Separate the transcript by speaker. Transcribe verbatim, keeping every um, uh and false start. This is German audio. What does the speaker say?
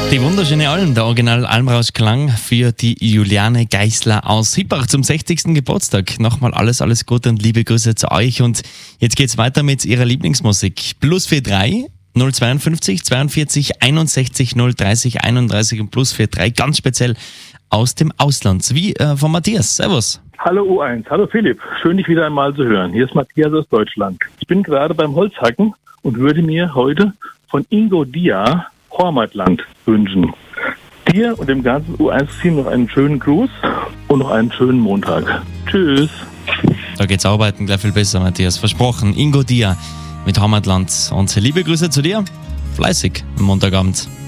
Speaker 1: Die wunderschöne Alm, der Original Almrauschklang für die Juliane Geißler aus Hippach zum sechzigsten Geburtstag. Nochmal alles, alles Gute und liebe Grüße zu euch. Und jetzt geht's weiter mit ihrer Lieblingsmusik. Plus vier drei null zweiundfünfzig zweiundvierzig einundsechzig null dreißig einunddreißig und plus vier drei ganz speziell aus dem Ausland. Wie äh, von Matthias. Servus.
Speaker 2: Hallo U eins, hallo Philipp. Schön, dich wieder einmal zu hören. Hier ist Matthias aus Deutschland. Ich bin gerade beim Holzhacken und würde mir heute von Ingo Dia Heimatland wünschen. Dir und dem ganzen U eins-Team noch einen schönen Gruß und noch einen schönen Montag. Tschüss.
Speaker 1: Da geht's arbeiten gleich viel besser, Matthias. Versprochen. Ingo Dia mit Heimatland. Und liebe Grüße zu dir. Fleißig am Montagabend.